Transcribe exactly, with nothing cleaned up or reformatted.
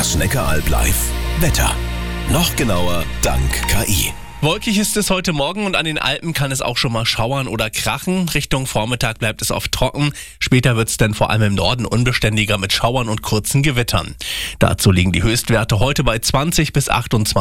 Das Neckaralb live. Wetter. Noch genauer dank K I. Wolkig ist es heute Morgen und an den Alpen kann es auch schon mal schauern oder krachen. Richtung Vormittag bleibt es oft trocken. Später wird es dann vor allem im Norden unbeständiger mit Schauern und kurzen Gewittern. Dazu liegen die Höchstwerte heute bei zwanzig bis achtundzwanzig.